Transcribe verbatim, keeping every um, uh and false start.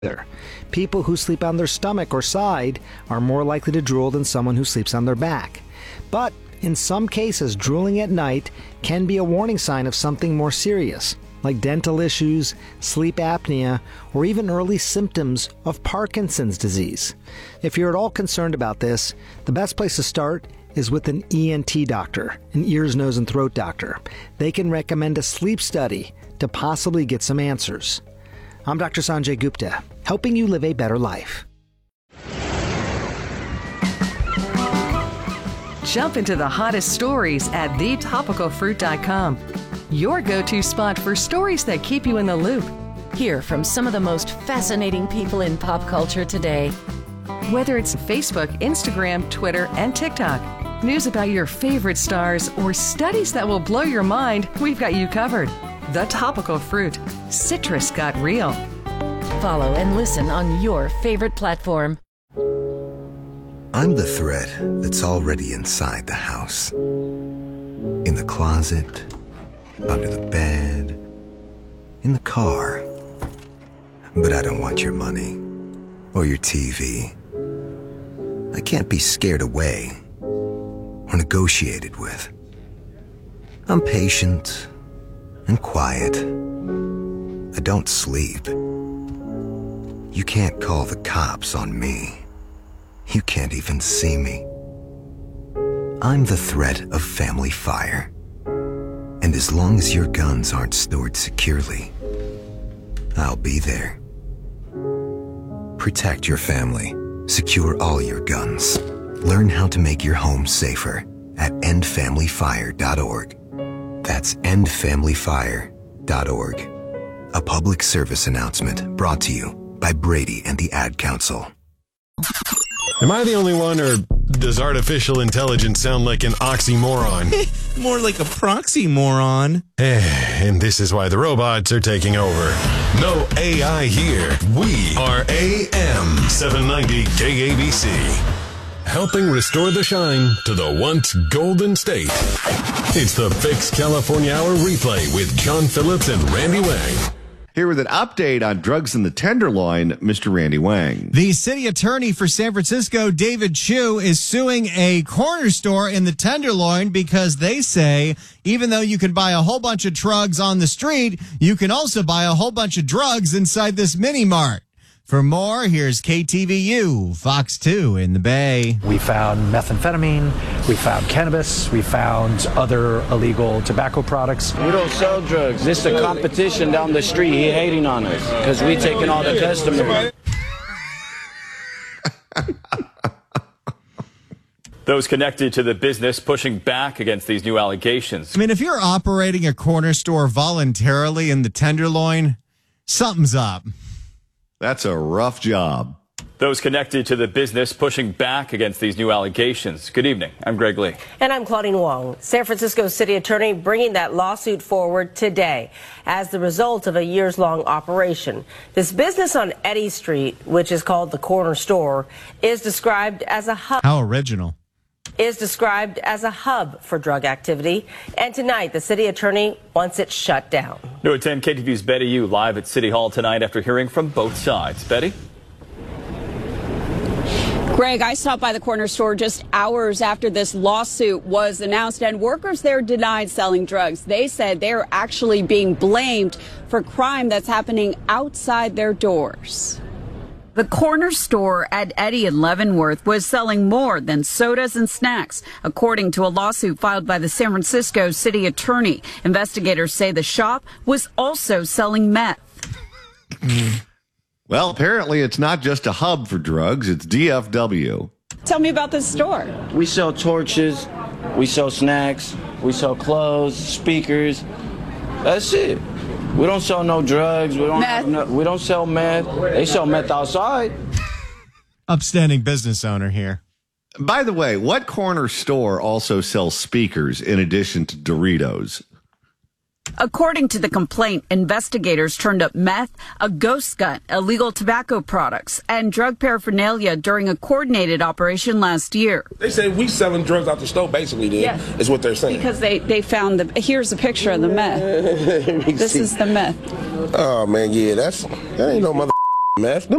People who sleep on their stomach or side are more likely to drool than someone who sleeps on their back. But in some cases, drooling at night can be a warning sign of something more serious, like dental issues, sleep apnea, or even early symptoms of Parkinson's disease. If you're at all concerned about this, the best place to start is with an E N T doctor, an ears, nose, and throat doctor. They can recommend a sleep study to possibly get some answers. I'm Doctor Sanjay Gupta, helping you live a better life. Jump into the hottest stories at the topical fruit dot com. Your go-to spot for stories that keep you in the loop. Hear from some of the most fascinating people in pop culture today. Whether it's Facebook, Instagram, Twitter, and TikTok, news about your favorite stars, or studies that will blow your mind, we've got you covered. The Topical Fruit. Citrus got real. Follow and listen on your favorite platform. I'm the thread that's already inside the house. In the closet, under the bed, in the car. But I don't want your money or your T V. I can't be scared away or negotiated with. I'm patient and quiet. I don't sleep. You can't call the cops on me. You can't even see me. I'm the threat of family fire. And as long as your guns aren't stored securely, I'll be there. Protect your family. Secure all your guns. Learn how to make your home safer at end family fire dot org. That's end family fire dot org. A public service announcement brought to you by Brady and the Ad Council. Am I the only one, or does artificial intelligence sound like an oxymoron? More like a proxy moron. And this is why the robots are taking over. No A I here. We are A M seven ninety K A B C. Helping restore the shine to the once golden state. It's the Fix California Hour replay with John Phillips and Randy Wang. Here with an update on drugs in the Tenderloin, Mister Randy Wang. The city attorney for San Francisco, David Chu, is suing a corner store in the Tenderloin because they say even though you can buy a whole bunch of drugs on the street, you can also buy a whole bunch of drugs inside this mini mart. For more, here's K T V U, Fox two in the Bay. We found methamphetamine, we found cannabis, we found other illegal tobacco products. We don't sell drugs. This is a competition down the street. He hating on us because we taking all the customers. Those connected to the business pushing back against these new allegations. I mean, if you're operating a corner store voluntarily in the Tenderloin, something's up. That's a rough job. Those connected to the business pushing back against these new allegations. Good evening. I'm Greg Lee. And I'm Claudine Wong. San Francisco city attorney bringing that lawsuit forward today as the result of a years-long operation. This business on Eddy Street, which is called the Corner Store, is described as a hub. How original. Is described as a hub for drug activity. And tonight, the city attorney wants it shut down. New at ten, K T V U's Betty Yu live at City Hall tonight after hearing from both sides. Betty? Greg, I stopped by the corner store just hours after this lawsuit was announced, and workers there denied selling drugs. They said they're actually being blamed for crime that's happening outside their doors. The corner store at Eddy and Leavenworth was selling more than sodas and snacks, according to a lawsuit filed by the San Francisco city attorney. Investigators say the shop was also selling meth. Well, apparently it's not just a hub for drugs, it's D F W. Tell me about this store. We sell torches, we sell snacks, we sell clothes, speakers. That's it. We don't sell no drugs. We don't. Have no, we don't sell meth. They sell meth outside. Upstanding business owner here. By the way, what corner store also sells speakers in addition to Doritos? According to the complaint, investigators turned up meth, a ghost gun, illegal tobacco products, and drug paraphernalia during a coordinated operation last year. They say we selling drugs out the store, basically, then, yes. is what they're saying. Because they, they found the, here's a picture of the meth. This is the meth. Oh, man, yeah, that's, that ain't no mother meth.